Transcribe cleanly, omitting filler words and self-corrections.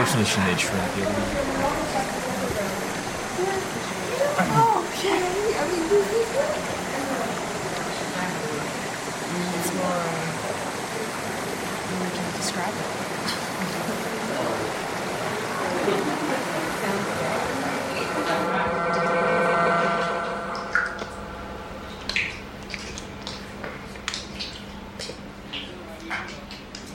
definition they'd shrink it. Oh, okay. I mean,